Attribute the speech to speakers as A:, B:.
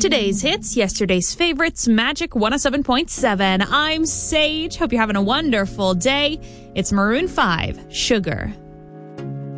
A: Today's hits, yesterday's favorites, Magic 107.7. I'm Sage. Hope you're having a wonderful day. It's Maroon 5, Sugar.